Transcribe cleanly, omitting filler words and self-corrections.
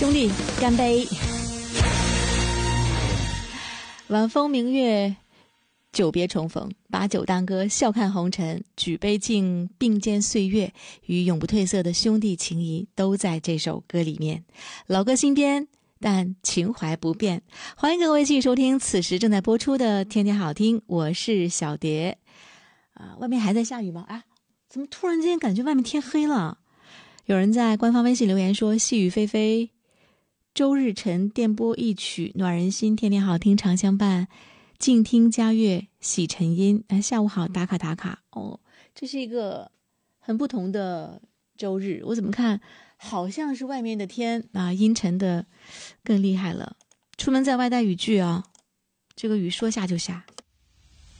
兄弟干杯！晚风明月，久别重逢，把酒当歌，笑看红尘，举杯敬并肩岁月，与永不褪色的兄弟情谊都在这首歌里面。老歌新编，但情怀不变。欢迎各位继续收听此时正在播出的天天好听，我是小蝶。外面还在下雨吗？怎么突然间感觉外面天黑了？有人在官方微信留言说细雨霏霏，周日晨电波一曲暖人心，天天好听常相伴，静听佳乐喜晨音。下午好，打卡打卡哦。这是一个很不同的周日，我怎么看好像是外面的天阴沉的更厉害了。出门在外带雨具啊，这个雨说下就下。